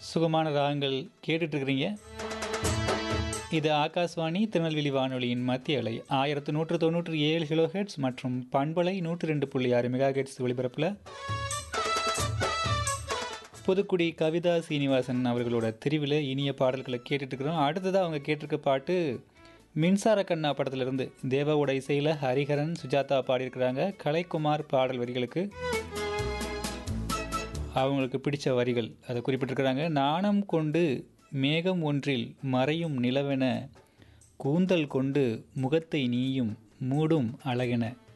சுகமான ராகங்கள் கேட்டுட்ருக்கிறீங்க. இது ஆகாஷ்வாணி திருநெல்வேலி வானொலியின் மத்திய அலை 1197 கிலோஹெர்ட்ஸ் மற்றும் பண்பலை 102.6 மெகா ஹெர்ட்ஸ் ஒலிபரப்பில் புதுக்குடி கவிதா சீனிவாசன் அவர்களோட தெரிவில் இனிய பாடல்களை கேட்டுட்ருக்குறோம். அடுத்ததாக அவங்க கேட்டிருக்க பாட்டு மின்சார கண்ணா படத்திலிருந்து தேவாவோட இசையில் ஹரிஹரன் சுஜாதா பாடியிருக்கிறாங்க. கலைக்குமார் பாடல் வரிகளுக்கு அவங்களுக்கு பிடிச்ச வரிகள் அதை குறிப்பிட்டிருக்கிறாங்க. நாணம் கொண்டு மேகம் ஒன்றில் மறையும் நிலவென கூந்தல் கொண்டு முகத்தை நீயும் மூடும் அழகென